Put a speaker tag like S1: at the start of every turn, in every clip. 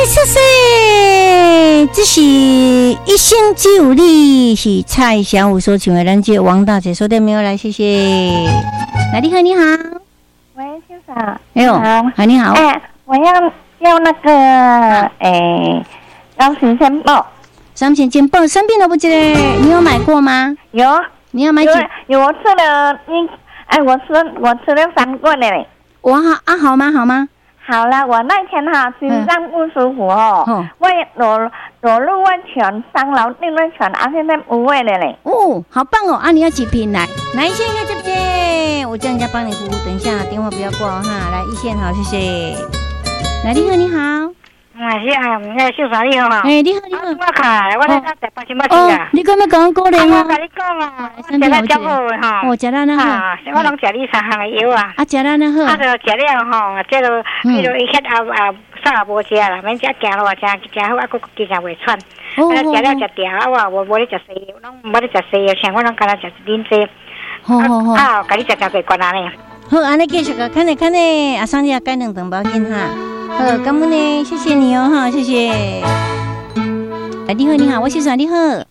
S1: 谢谢，这是一生只有你，是蔡小虎所唱的。咱这王大姐说的没有来，谢谢。来，你好，你好，
S2: 喂，先生，
S1: 哎呦，你好，
S2: 我要那个高行先报
S1: 3钱钱报生病了不？这个你有买过吗？
S2: 有，
S1: 你要买几？
S2: 有，我吃了，我吃了3罐了嘞。
S1: 我好吗？好吗？
S2: 好了，我那天心脏不舒服我裸露温泉上楼订温泉，现在无味了嘞。
S1: 哦，好棒哦！你要几瓶？来一线看这边，我叫人家帮你服务。等一下电话不要挂哈，来一线好，谢谢。来，你好，你好。
S2: 秀嫂你好。
S1: 你好。
S2: 我看，我在台北新北市啊。
S1: 你敢要讲过来吗？
S2: 我跟你讲食了真好的吼。
S1: 食了那好。
S2: 我拢食你3项的药啊。
S1: 食了那好。
S2: 就食了吼，这就迄啥也无食啦，免食行路真好，佫经常袂喘。食了食掉，我无咧食西药，拢无咧食西药，像我拢干那食啉济。好，甲你食真侪罐安尼。
S1: 好，安尼继续个看咧，阿桑你也改2顿包紧哈。好，感恩呢，谢谢你哦哈，谢谢。你好，我是你好。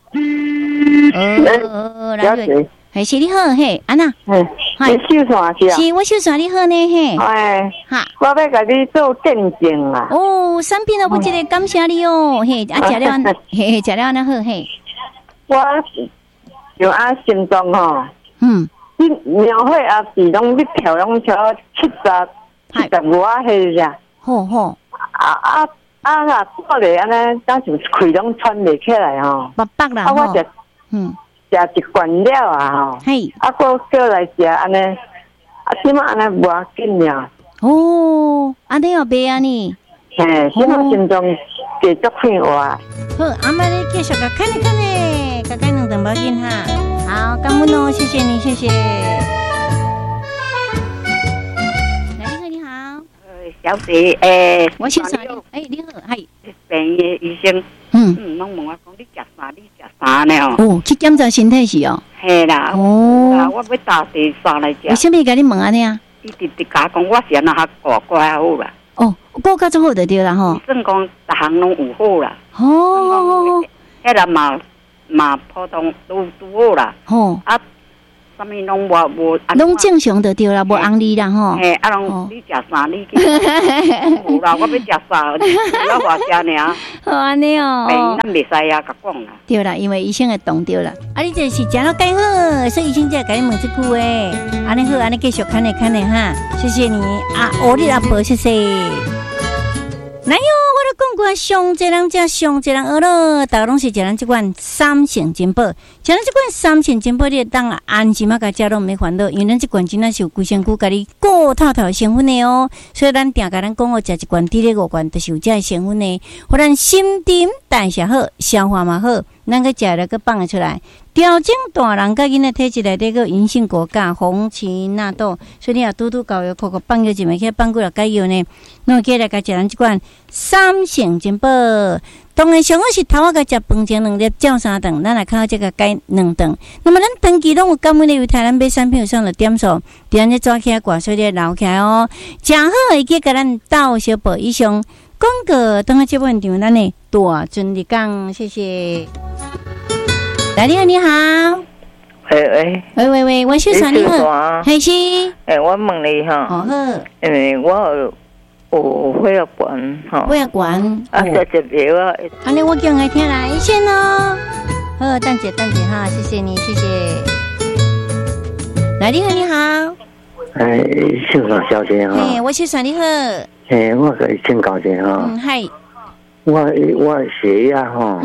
S3: 小姐，
S1: 是你好嘿，安娜。
S3: 你秀啥去啊？
S1: 是我秀啥你好呢嘿。
S3: 我要甲你做见证啊。
S1: 哦，产品都不记得，感谢你哦嘿，食了食了那好嘿。
S3: 我就心脏你描绘是拢你跳拢超70外岁呀。
S1: 好。
S3: 做咧安尼，当时气拢喘袂起来
S1: 白啦。
S3: 我食一罐了啊
S1: 嘿。
S3: 佫叫来食安尼，即马安尼无要紧呀。
S1: 安尼又袂安尼。
S3: 即马心脏继续变活。
S1: 好，阿妈你继续个看咧，改2顿包紧哈。好，感恩哦，谢谢你，谢谢。
S3: 小姐，
S1: 我是啥？你好，
S3: 病的医生，拢问我讲你食啥呢？
S1: 去检查身体是哦。
S3: 嘿啦，我要打第3来食。
S1: 为什么甲你问安尼啊？
S3: 伊直甲讲，我是安那较顾较好啦。
S1: 顾较好就对啦吼。
S3: 算讲逐项拢有好啦。迄个嘛普通都好啦。啥物拢无，
S1: 拢正常就对啦，无红利啦吼。
S3: 拢你食啥？你无啦，我要食啥？你要话食尔。
S1: 好安尼哦。
S3: 咱袂使甲讲啦。
S1: 对啦，因为医生会懂对啦。你这是食了介好，所以医生才甲你问这句话。安尼好，安尼继续看咧哈，谢谢你学你阿婆，谢谢。哪有？我都讲过，上济人食，上济人学咯。大家拢是食咱这款3成金宝，食咱这款3成金宝，你会当安心甲食拢毋烦恼，因为咱这款真正是有规身躯，甲你顾透透成分的哦。所以咱定甲咱讲食一罐滴咧5罐，就是有这成分的，互咱心沉代谢好，消化嘛好，咱个食了个放得出来。调整大人甲囡仔体质内底个银杏果苷、红荠纳豆，所以你也拄搞药，口放药一枚，去放几落解药呢？侬起来甲食咱这款3成金宝。当然上好是头仔甲食饭前2粒，照3顿，咱来靠这个解2顿。那么咱长期拢有感恩的为台湾买产品有上的点数，伫咱这抓起来挂水咧留起来哦，正好会去甲咱斗小宝以上广告。等下这部分场咱的大尊的讲，谢谢。来，你好，你好。喂，我秀啥你好？还是？
S3: 我问你哈。
S1: 好。
S3: 因为我有血压管哈。
S1: 血压管。
S3: 食药啊。
S1: 安尼我叫来听来先哦。好，等姐哈，谢谢你，谢谢。来，你好，你好。
S3: 秀啥小姐哈？
S1: 我秀啥你好？
S3: 我可以请教一下哈。
S1: 嗨。
S3: 我血压哈。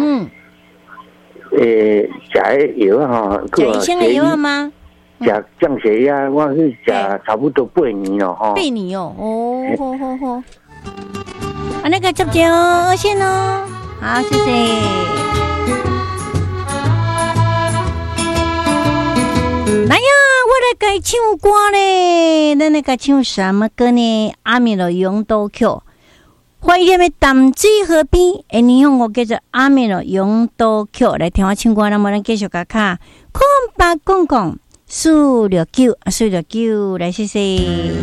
S3: 食药哈，
S1: 食医生的药吗？
S3: 食降血压，我是食差不多8年了哈。
S1: 8年哦，好。那个接接哦，先哦，好，谢谢。来呀，我来改唱歌嘞，咱来改唱什么歌呢？阿米罗永都曲。怀念的淡水河边，霓虹歌叫做《阿美罗永都曲》，来听我唱歌，那么咱继续甲卡空白公公469，469，来谢谢。